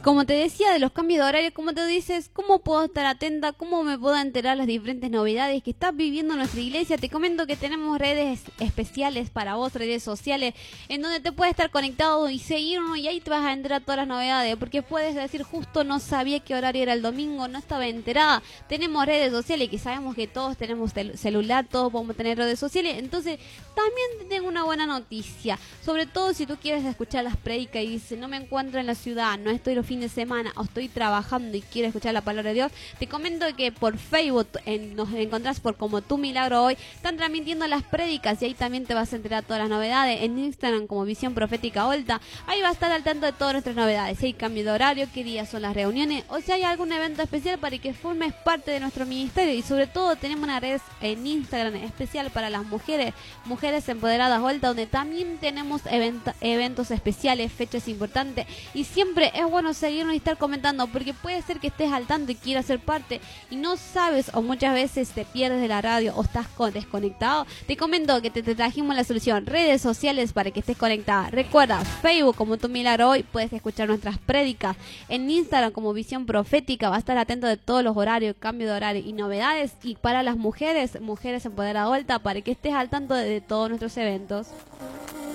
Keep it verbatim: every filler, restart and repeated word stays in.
Como te decía de los cambios de horario, como te dices, ¿cómo puedo estar atenta? ¿Cómo me puedo enterar las diferentes novedades que está viviendo nuestra iglesia? Te comento que tenemos redes especiales para vos, redes sociales, en donde te puedes estar conectado y seguirnos y ahí te vas a enterar todas las novedades, porque puedes decir justo no sabía qué horario era el domingo, no estaba enterada. Tenemos redes sociales que sabemos que todos tenemos tel- celular, todos podemos tener redes sociales, entonces también tengo una buena noticia, sobre todo si tú quieres escuchar las prédicas y dices, no me encuentro en la ciudad, no estoy los fin de semana o estoy trabajando y quiero escuchar la palabra de Dios, te comento que por Facebook en, nos encontrás por Como Tu Milagro Hoy, están transmitiendo las prédicas y ahí también te vas a enterar todas las novedades. En Instagram como Visión Profética Olta, ahí va a estar al tanto de todas nuestras novedades, si hay cambio de horario, qué días son las reuniones o si hay algún evento especial para que formes parte de nuestro ministerio. Y sobre todo tenemos una red en Instagram especial para las mujeres, Mujeres Empoderadas Olta, donde también tenemos event- eventos especiales, fechas importantes, y siempre es bueno seguirnos y estar comentando, porque puede ser que estés al tanto y quieras ser parte y no sabes, o muchas veces te pierdes de la radio o estás con, desconectado. Te comento que te, te trajimos la solución, redes sociales para que estés conectada. Recuerda, Facebook como Tu Milagro Hoy, puedes escuchar nuestras prédicas. En Instagram como Visión Profética, va a estar atento de todos los horarios, cambio de horario y novedades. Y para las mujeres, Mujeres Empoderadas Olta, para que estés al tanto de, de todos nuestros eventos.